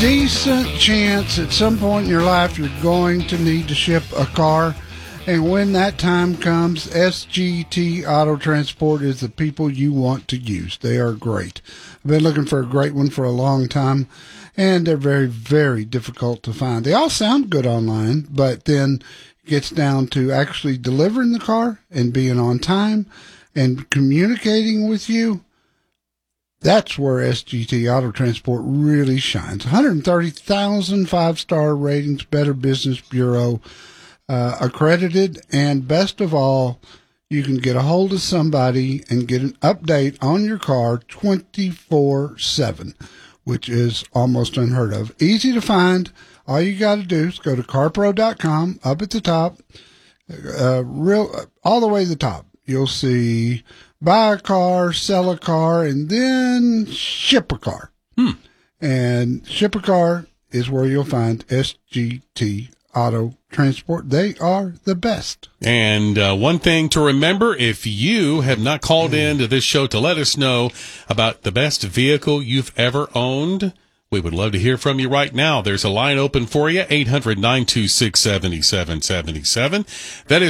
decent chance at some point in your life you're going to need to ship a car. And when that time comes, SGT Auto Transport is the people you want to use. They are great. I've been looking for a great one for a long time, and they're very, very difficult to find. They all sound good online, but then it gets down to actually delivering the car and being on time and communicating with you. That's where SGT Auto Transport really shines. 130,000 five-star ratings, Better Business Bureau accredited, and best of all, you can get a hold of somebody and get an update on your car 24/7, which is almost unheard of. Easy to find. All you got to do is go to carpro.com. Up at the top, all the way to the top, you'll see buy a car, sell a car, and then ship a car. And ship a car is where you'll find SGT Auto Transport. They are the best. And one thing to remember, if you have not called in to this show to let us know about the best vehicle you've ever owned, we would love to hear from you right now. There's a line open for you, 800-926-7777. That is